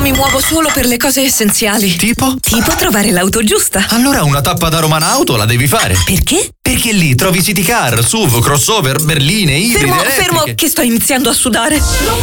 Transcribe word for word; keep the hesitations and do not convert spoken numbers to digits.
mi muovo solo per le cose essenziali. Tipo? Tipo trovare l'auto giusta. Allora una tappa da Romana Auto la devi fare. Perché? Perché lì trovi city car, S U V, crossover, berline, ibride, Fermo, elettriche. fermo, che sto iniziando a sudare.